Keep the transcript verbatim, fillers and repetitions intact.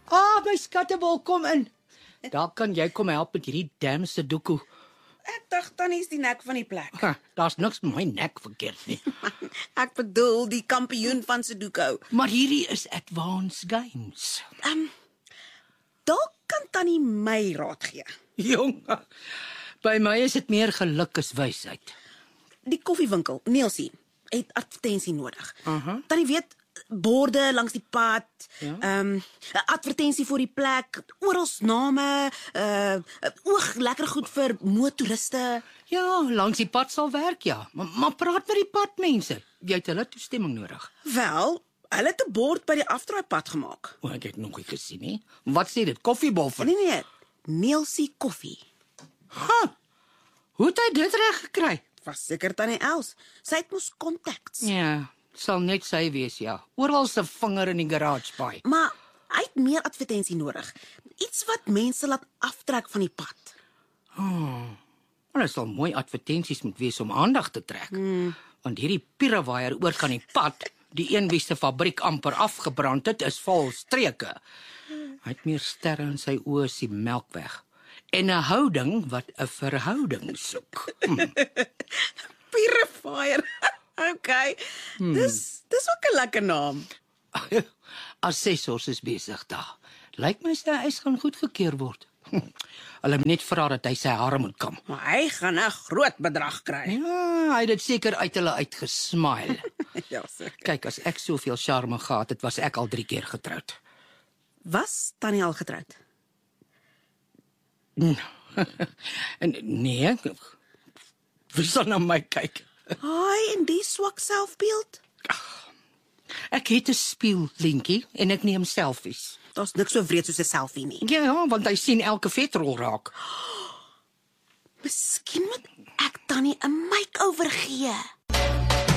Ah, my skattebol, kom in. Daar kan jy kom help met hierdie damn Sudoku. Ek dink Tannie is die nek van die plek. Ha, daar's niks met my nek verkeerd nie. Ek bedoel die kampioen van Sudoku. Maar hierdie is advanced games. Ehm um, dalk kan Tannie my raad gee. Jong, by my is dit meer geluk as wysheid. Die koffiewinkel, Neelsie, het advertensie nodig. Aha. Tannie weet, borde langs die pad, Ja. ehm um, advertensie vir die plek, oral name, uh oog lekker goed vir motoriste. Ja, langs die pad sal werk, ja. Maar, maar praat met die padmense. Jy het hulle toestemming nodig. Wel, hulle het 'n bord by die afdraaipad gemaak. O, ek het nog nie gesien nie. Wat sê dit? Koffiebol van? Nee nee, Neelsie koffie. Ha! Hoe het hy dit reg gekry? Was seker Tannie Els. Sy het mos contacts. Ja, sal net sy wees, ja. Oral se vinger in die garage paai. Maar hy het meer advertensie nodig. Iets wat mense laat aftrek van die pad. Maar dit sal mooi advertensies moet wees om aandag te trek. Hmm. Want hierdie pierewaier oor kan die pad, die een wie se fabriek amper afgebrand het, is vol streke. Hy het meer sterre in sy oë as die Melkweg. En 'n houding wat 'n verhouding soek. Hmm. Purifier. Okay. Hmm. Dis dis ook 'n lekker naam. Assessors is besig daar. Lyk my sy eis gaan goedgekeur word. Hulle moet net vra dat hy sy hare moet kam. Maar hy gaan 'n groot bedrag kry. Ja, hy het dit seker uit hulle uitgesmile. Ja, seker. Kyk, as ek soveel charme gehad het, was ek al drie keer getroud. Was Tannie al getroud? En nee, wie sal na my kyk? Haai, en die swak selfbeeld? Ek het 'n spieël, Linkie, en ek neem selfies. Daar's niks so wreed soos 'n selfie nie. Ja, want hy sien elke vetrol raak. Miskien moet ek Tannie 'n makeover gee.